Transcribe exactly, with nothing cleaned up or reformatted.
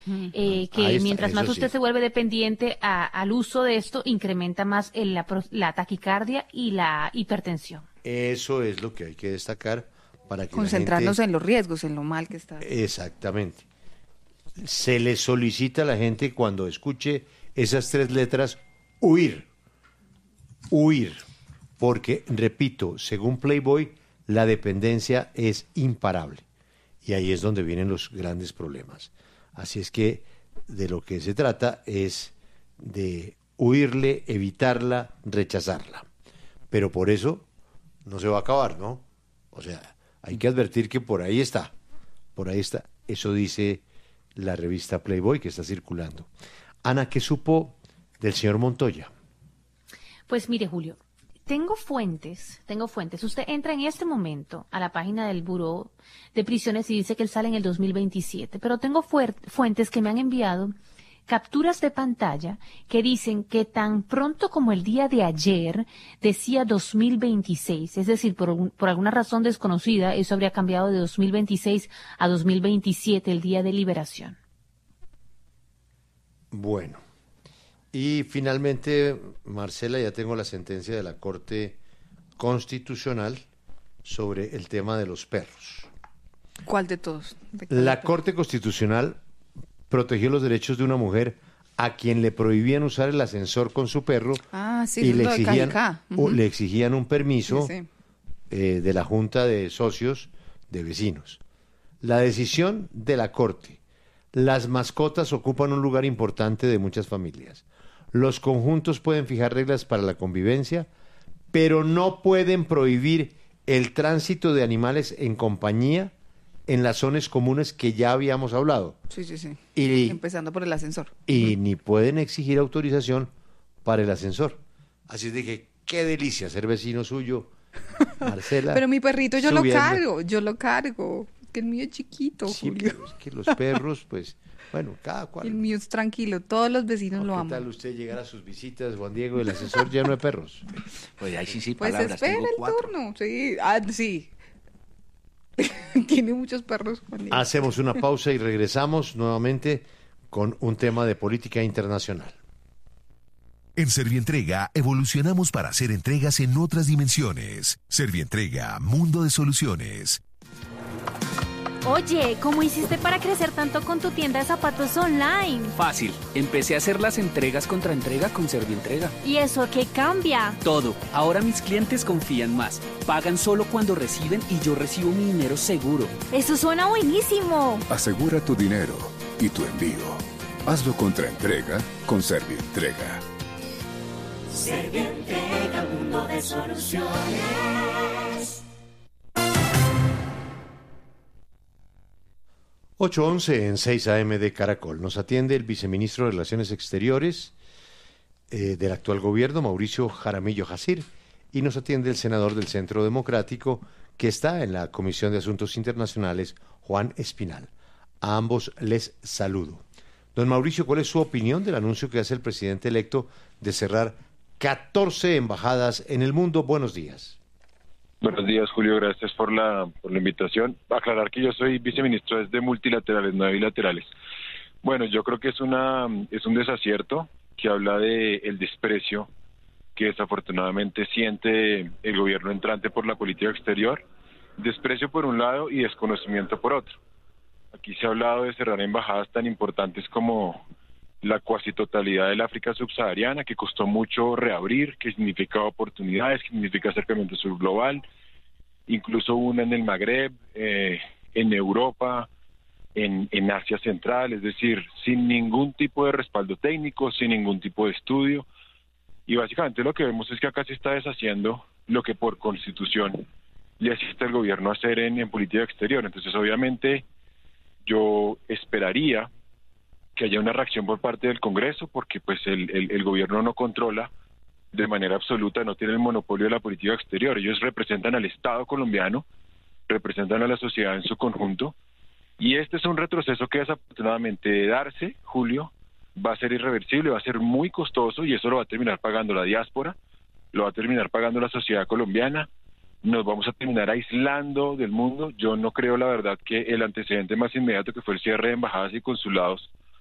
eh, que Ahí está, mientras más eso usted sí. se vuelve dependiente a- al uso de esto, incrementa más el- la, pro- la taquicardia y la hipertensión. Eso es lo que hay que destacar para que la Concentrarnos gente... en los riesgos, en lo mal que está. Exactamente. Se le solicita a la gente cuando escuche esas tres letras, huir, huir, porque, repito, según Playboy, la dependencia es imparable. Y ahí es donde vienen los grandes problemas. Así es que de lo que se trata es de huirle, evitarla, rechazarla. Pero por eso no se va a acabar, ¿no? O sea, hay que advertir que por ahí está, por ahí está. Eso dice la revista Playboy que está circulando. Ana, ¿qué supo del señor Montoya? Pues mire, Julio, tengo fuentes, tengo fuentes. Usted entra en este momento a la página del Buró de Prisiones y dice que él sale en el dos mil veintisiete, pero tengo fuer- fuentes que me han enviado capturas de pantalla que dicen que tan pronto como el día de ayer decía dos mil veintiséis, es decir, por, un- por alguna razón desconocida, eso habría cambiado de dos mil veintiséis a dos mil veintisiete, el día de liberación. Bueno, y finalmente, Marcela, ya tengo la sentencia de la Corte Constitucional sobre el tema de los perros. ¿Cuál de todos? ¿De cuál La de todos? Corte Constitucional protegió los derechos de una mujer a quien le prohibían usar el ascensor con su perro Ah, sí, y eso le es lo de exigían, Cajicá. o Ujú. le exigían un permiso Sí, sí. eh, de la Junta de Socios de Vecinos. La decisión de la Corte. Las mascotas ocupan un lugar importante de muchas familias. Los conjuntos pueden fijar reglas para la convivencia, pero no pueden prohibir el tránsito de animales en compañía en las zonas comunes que ya habíamos hablado. Sí, sí, sí. Y, Empezando por el ascensor. y ni pueden exigir autorización para el ascensor. Así es de que qué delicia ser vecino suyo, Marcela. Pero mi perrito yo lo subiendo. cargo, yo lo cargo. Que el mío es chiquito, Sí, Julio. pero es que los perros, pues, bueno, cada cual. El mío es tranquilo, todos los vecinos ¿No? lo ¿Qué tal aman. usted llegar a sus visitas, Juan Diego, el ascensor lleno de perros? Pues ahí sí, sí, Pues palabras, espera tengo el cuatro. turno, sí. Ah, sí. Tiene muchos perros, Juan Diego. Hacemos una pausa y regresamos nuevamente con un tema de política internacional. En Servientrega evolucionamos para hacer entregas en otras dimensiones. Servientrega, mundo de soluciones. Oye, ¿cómo hiciste para crecer tanto con tu tienda de zapatos online? Fácil, empecé a hacer las entregas contra entrega con Servientrega. ¿Y eso qué cambia? Todo, ahora mis clientes confían más, pagan solo cuando reciben y yo recibo mi dinero seguro. Eso suena buenísimo. Asegura tu dinero y tu envío. Hazlo contra entrega con Servientrega. Servientrega, mundo de soluciones. ocho once en seis A M de Caracol. Nos atiende el viceministro de Relaciones Exteriores eh, del actual gobierno, Mauricio Jaramillo Jacir, y nos atiende el senador del Centro Democrático, que está en la Comisión de Asuntos Internacionales, Juan Espinal. A ambos les saludo. Don Mauricio, ¿cuál es su opinión del anuncio que hace el presidente electo de cerrar catorce embajadas en el mundo? Buenos días. Buenos días, Julio. Gracias por la, por la invitación. Aclarar que yo soy viceministro de multilaterales, no de bilaterales. Bueno, yo creo que es una es un desacierto que habla de el desprecio que desafortunadamente siente el gobierno entrante por la política exterior. Desprecio por un lado y desconocimiento por otro. Aquí se ha hablado de cerrar embajadas tan importantes como la cuasi totalidad del África subsahariana, que costó mucho reabrir, que significa oportunidades, que significa acercamiento subglobal, incluso una en el Magreb, eh, en Europa, en, en Asia Central, es decir, sin ningún tipo de respaldo técnico, sin ningún tipo de estudio, y básicamente lo que vemos es que acá se está deshaciendo lo que por constitución le asiste al gobierno a hacer en, en política exterior. Entonces, obviamente, yo esperaría que haya una reacción por parte del Congreso, porque pues el, el, el gobierno no controla de manera absoluta, no tiene el monopolio de la política exterior. Ellos representan al Estado colombiano, representan a la sociedad en su conjunto, y este es un retroceso que desafortunadamente de darse, Julio, va a ser irreversible, va a ser muy costoso, y eso lo va a terminar pagando la diáspora, lo va a terminar pagando la sociedad colombiana, nos vamos a terminar aislando del mundo. Yo no creo, la verdad, que el antecedente más inmediato, que fue el cierre de embajadas y consulados